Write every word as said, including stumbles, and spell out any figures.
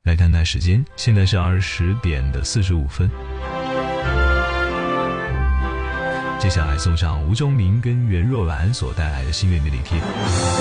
来看看时间，现在是二十点的四十五分。接下来送上吴宗明跟袁若兰所带来的心愿便利贴。